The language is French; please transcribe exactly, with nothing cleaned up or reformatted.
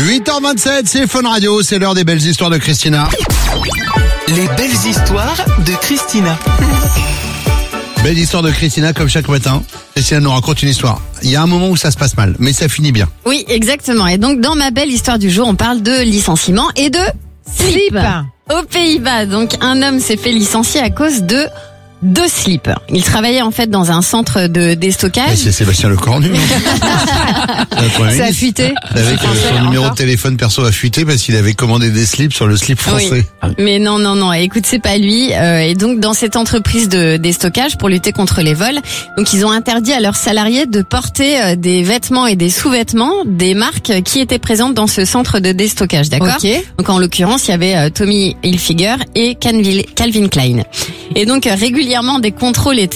huit heures vingt-sept, c'est Fun Radio, c'est l'heure des belles histoires de Christina. Les belles histoires de Christina. Belle histoire de Christina, comme chaque matin. Christina nous raconte une histoire. Il y a un moment où ça se passe mal, mais ça finit bien. Oui, exactement. Et donc, dans ma belle histoire du jour, on parle de licenciement et de slip. Aux Pays-Bas, donc, un homme s'est fait licencier à cause de deux slips. Il travaillait en fait dans un centre de déstockage. Mais c'est Sébastien Lecornu. Ça a fuité. Avec son numéro de téléphone perso a fuité parce qu'il avait commandé des slips sur le slip français. Oui. Mais non, non, non. Écoute, c'est pas lui. Euh, et donc, dans cette entreprise de déstockage, pour lutter contre les vols, donc ils ont interdit à leurs salariés de porter euh, des vêtements et des sous-vêtements des marques qui étaient présentes dans ce centre de déstockage, d'accord? Okay. Donc, en l'occurrence, il y avait euh, Tommy Hilfiger et Calvin Klein. Et donc, euh, régulièrement, des contrôles étaient